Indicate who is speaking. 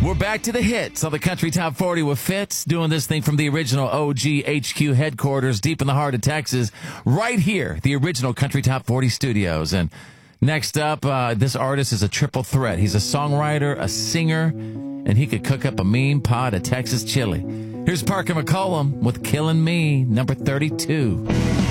Speaker 1: We're back to the hits on the Country Top 40 with Fitz, doing this thing from the original OG HQ headquarters deep in the heart of Texas, right here, the original Country Top 40 studios. And next up, this artist is a triple threat. He's a songwriter, a singer, and he could cook up a mean pot of Texas chili. Here's Parker McCollum with Killing Me, number 32.